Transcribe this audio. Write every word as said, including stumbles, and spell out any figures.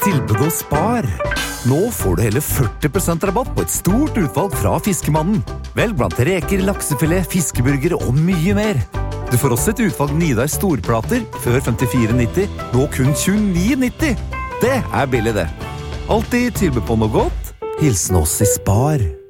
tilbud hos Spar. Nå får du hele førti prosent rabatt på et stort utvalg fra Fiskemannen. Velg blant reker, laksefilet, fiskeburger og mye mer. Du får også et utvalg Nidar storplater, før femtifire nitti, nå kun tjueni nitti. Det er billig det. Alltid tilbud på noe godt. Hilsen oss i Spar.